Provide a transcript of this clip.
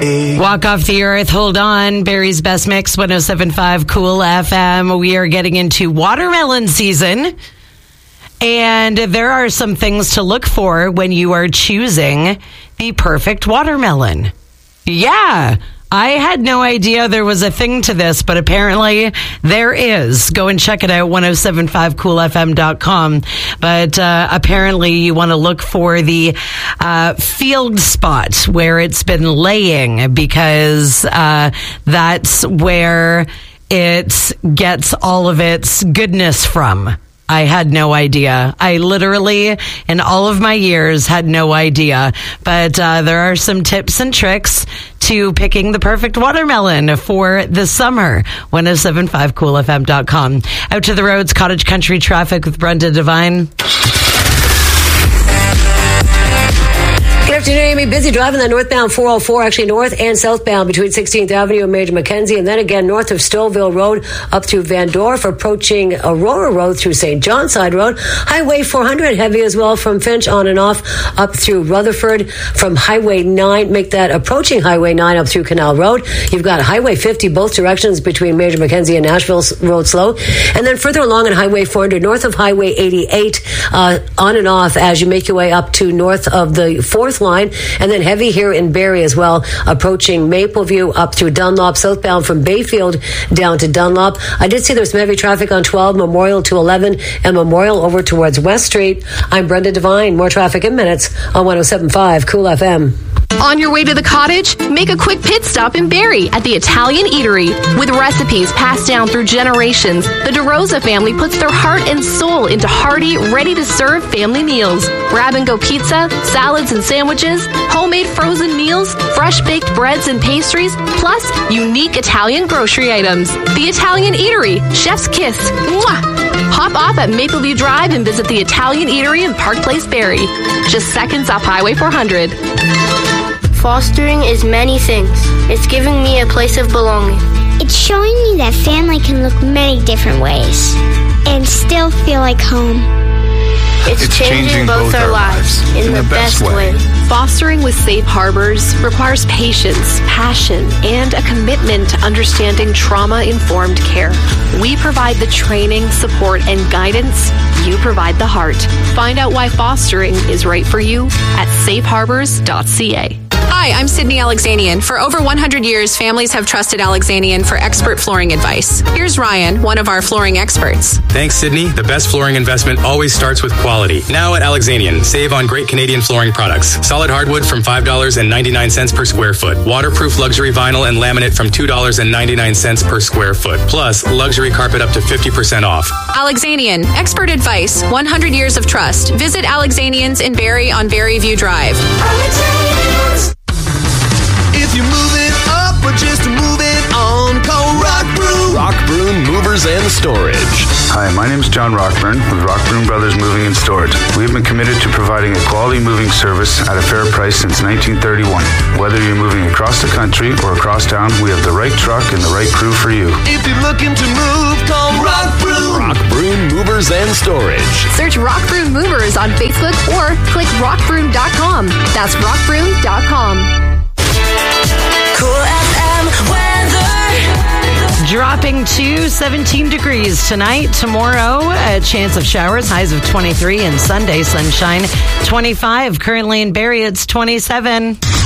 Walk Off the Earth, Hold On, Barry's Best Mix, 107.5 Cool FM. We are getting into watermelon season, and there are some things to look for when you are choosing the perfect watermelon. Yeah, I had no idea there was a thing to this, but apparently there is. Go and check it out, 1075coolfm.com. But apparently you want to look for the field spot where it's been laying, because that's where it gets all of its goodness from. I had no idea. I literally, in all of my years, had no idea. But there are some tips and tricks to picking the perfect watermelon for the summer. 1075coolfm.com. Out to the roads, cottage country traffic with Brenda Devine. Good afternoon, Amy. Busy driving the northbound 404, actually north and southbound between 16th Avenue and Major Mackenzie, and then again north of Stouffville Road up through Van Dorf, approaching Aurora Road through St. John's Side Road. Highway 400 heavy as well from Finch on and off up through Rutherford. From Highway 9, make that approaching Highway 9 up through Canal Road. You've got Highway 50 both directions between Major Mackenzie and Nashville Road slow. And then further along on Highway 400 north of Highway 88 on and off as you make your way up to north of the 4th line, and then heavy here in Barrie as well, approaching Mapleview up through Dunlop, southbound from Bayfield down to Dunlop. I did see there's some heavy traffic on 12, Memorial to 11, and Memorial over towards West Street. I'm Brenda Devine. More traffic in minutes on 107.5 Cool FM. On your way to the cottage, make a quick pit stop in Barrie at the Italian Eatery. With recipes passed down through generations, the DeRosa family puts their heart and soul into hearty, ready-to-serve family meals. Grab-and-go pizza, salads and sandwiches, homemade frozen meals, fresh-baked breads and pastries, plus unique Italian grocery items. The Italian Eatery, Chef's Kiss. Mwah! Hop off at Mapleview Drive and visit the Italian Eatery in Park Place, Barrie. Just seconds off Highway 400. Fostering is many things. It's giving me a place of belonging. It's showing me that family can look many different ways and still feel like home. It's changing both our lives in the best way. Fostering with Safe Harbors requires patience, passion, and a commitment to understanding trauma-informed care. We provide the training, support, and guidance. You provide the heart. Find out why fostering is right for you at safeharbors.ca. Hi, I'm Sydney Alexanian. For over 100 years, families have trusted Alexanian for expert flooring advice. Here's Ryan, one of our flooring experts. Thanks, Sydney. The best flooring investment always starts with quality. Now at Alexanian, save on great Canadian flooring products. Solid hardwood from $5.99 per square foot. Waterproof luxury vinyl and laminate from $2.99 per square foot. Plus, luxury carpet up to 50% off. Alexanian, expert advice, 100 years of trust. Visit Alexanians in Barrie on Barrieview Drive. If you're moving up or just moving on, call Rock Broom. Rock Broom Movers and Storage. Hi, my name is John Rockburn with Rock Broom Brothers Moving and Storage. We have been committed to providing a quality moving service at a fair price since 1931. Whether you're moving across the country or across town, we have the right truck and the right crew for you. If you're looking to move, call Rock Broom. Rock Broom Movers and Storage. Search Rock Broom Movers on Facebook or click rockbroom.com. That's rockbroom.com. Cool FM weather. Dropping to 17 degrees tonight. Tomorrow, a chance of showers, highs of 23, and Sunday sunshine 25. Currently in Barrie, it's 27.